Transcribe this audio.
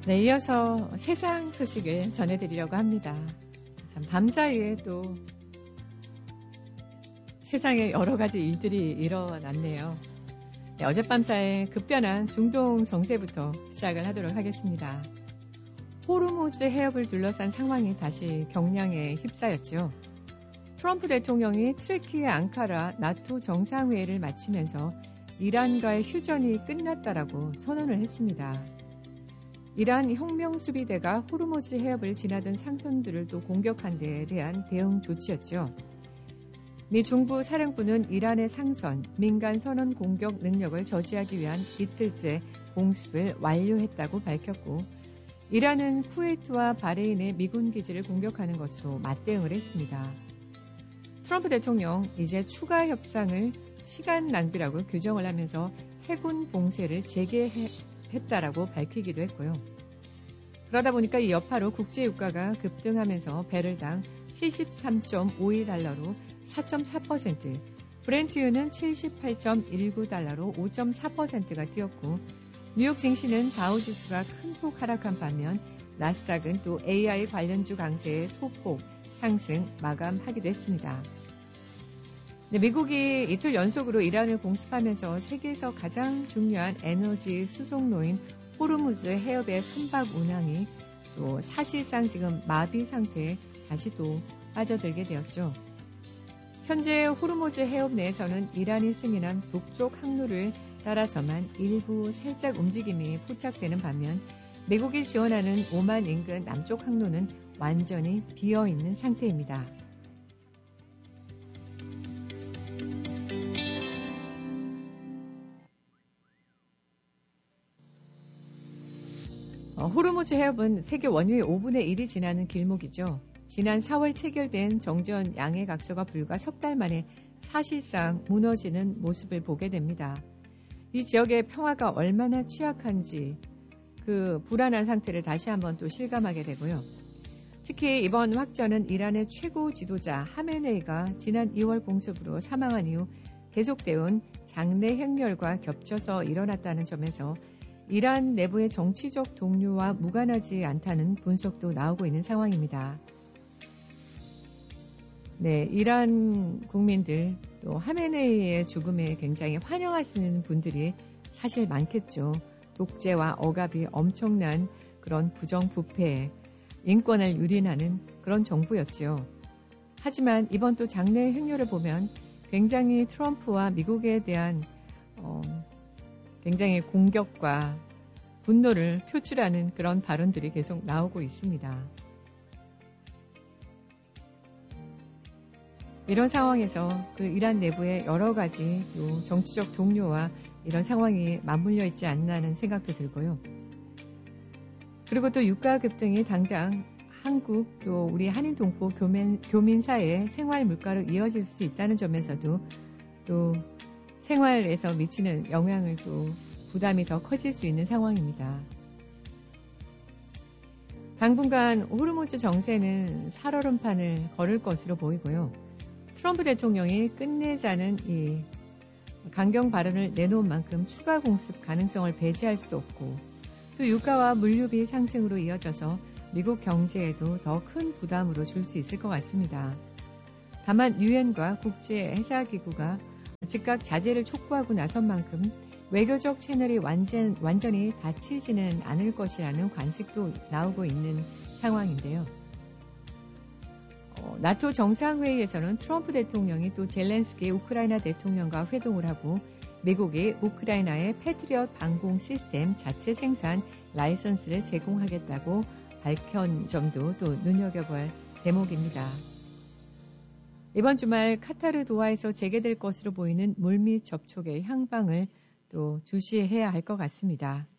네, 이어서 세상 소식을 전해드리려고 합니다. 참 밤사이에 또 세상에 여러 가지 일들이 일어났네요. 네, 어젯밤 사이 급변한 중동 정세부터 시작을 하도록 하겠습니다. 호르무즈 해협을 둘러싼 상황이 다시 경량에 휩싸였죠. 트럼프 대통령이 트르키예 앙카라 나토 정상회의를 마치면서 이란과의 휴전이 끝났다라고 선언을 했습니다. 이란 혁명수비대가 호르무즈 해협을 지나던 상선들을 또 공격한 데에 대한 대응 조치였죠. 미 중부 사령부는 이란의 상선, 민간 선원 공격 능력을 저지하기 위한 이틀째 공습을 완료했다고 밝혔고, 이란은 쿠웨이트와 바레인의 미군 기지를 공격하는 것으로 맞대응을 했습니다. 트럼프 대통령 이제 추가 협상을 시간 낭비라고 규정을 하면서 해군 봉쇄를 재개했다라고 밝히기도 했고요. 그러다 보니까 이 여파로 국제유가가 급등하면서 배럴당 73.52달러로 4.4%, 브렌트유는 78.19달러로 5.4%가 뛰었고, 뉴욕 증시는 다우지수가 큰 폭 하락한 반면 나스닥은 또 AI 관련주 강세의 소폭 상승 마감하기도 했습니다. 네, 미국이 이틀 연속으로 이란을 공습하면서 세계에서 가장 중요한 에너지 수송로인 호르무즈 해협의 선박 운항이 또 사실상 지금 마비 상태에 다시 또 빠져들게 되었죠. 현재 호르무즈 해협 내에서는 이란이 승인한 북쪽 항로를 따라서만 일부 살짝 움직임이 포착되는 반면 미국이 지원하는 오만 인근 남쪽 항로는 완전히 비어있는 상태입니다. 호르무즈 해협은 세계 원유의 5분의 1이 지나는 길목이죠. 지난 4월 체결된 정전 양해 각서가 불과 석 달 만에 사실상 무너지는 모습을 보게 됩니다. 이 지역의 평화가 얼마나 취약한지 그 불안한 상태를 다시 한번 또 실감하게 되고요. 특히 이번 확전은 이란의 최고 지도자 하메네이가 지난 2월 공습으로 사망한 이후 계속되어 장내 행렬과 겹쳐서 일어났다는 점에서 이란 내부의 정치적 동료와 무관하지 않다는 분석도 나오고 있는 상황입니다. 네, 이란 국민들 또 하메네이의 죽음에 굉장히 환영하시는 분들이 사실 많겠죠. 독재와 억압이 엄청난 그런 부정부패, 인권을 유린하는 그런 정부였죠. 하지만 이번 또 장내 행렬을 보면 굉장히 트럼프와 미국에 대한 굉장히 공격과 분노를 표출하는 그런 발언들이 계속 나오고 있습니다. 이런 상황에서 그 이란 내부의 여러 가지 또 정치적 동료와 이런 상황이 맞물려 있지 않나 하는 생각도 들고요. 그리고 또 유가 급등이 당장 한국 또 우리 한인 동포 교민 사이의 생활 물가로 이어질 수 있다는 점에서도 또 생활에서 미치는 영향을 또 부담이 더 커질 수 있는 상황입니다. 당분간 호르무즈 정세는 살얼음판을 걸을 것으로 보이고요. 트럼프 대통령이 끝내자는 이 강경 발언을 내놓은 만큼 추가 공습 가능성을 배제할 수도 없고 또 유가와 물류비 상승으로 이어져서 미국 경제에도 더 큰 부담으로 줄 수 있을 것 같습니다. 다만 유엔과 국제해사기구가 즉각 자제를 촉구하고 나선 만큼 외교적 채널이 완전히 닫히지는 않을 것이라는 관측도 나오고 있는 상황인데요. 나토 정상회의에서는 트럼프 대통령이 또 젤렌스키 우크라이나 대통령과 회동을 하고 미국이 우크라이나에 패트리엇 방공 시스템 자체 생산 라이선스를 제공하겠다고 밝힌 점도 또 눈여겨볼 대목입니다. 이번 주말 카타르 도하에서 재개될 것으로 보이는 물밑 접촉의 향방을 또 주시해야 할 것 같습니다.